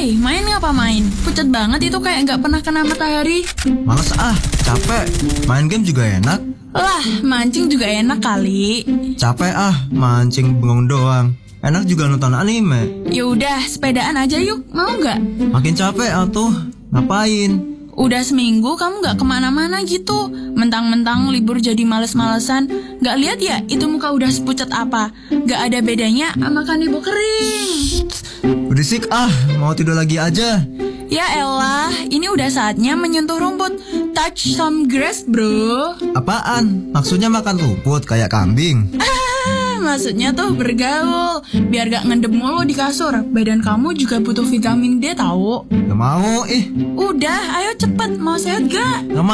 main ngapa main? Pucat banget itu kayak nggak pernah kena matahari. Males capek. Main game juga enak. Lah, mancing juga enak kali. Capek mancing bengong doang. Enak juga nonton anime. Ya udah, sepedaan aja yuk, mau nggak? Makin capek atuh. Ngapain? Udah seminggu kamu nggak kemana-mana gitu. Mentang-mentang libur jadi males-malesan. Nggak lihat ya itu muka udah sepucat apa. Nggak ada bedanya sama kanebo kering. Berisik mau tidur lagi aja. Ya elah, ini udah saatnya menyentuh rumput. Touch some grass bro. Apaan? Maksudnya makan rumput kayak kambing? Maksudnya tuh bergaul. Biar gak ngendem mulu di kasur. Badan kamu juga butuh vitamin D tahu. Gak mau Udah, ayo cepet. Mau sehat gak? Gak mau.